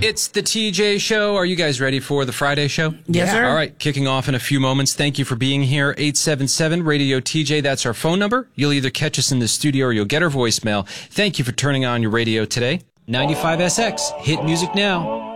It's the TJ Show. Are you guys ready for the Friday show? Yes, sir. All right, kicking off in a few moments. Thank you for being here. 877-RADIO-TJ. That's our phone number. You'll either catch us in the studio or you'll get our voicemail. Thank you for turning on your radio today. 95SX. Hit music now.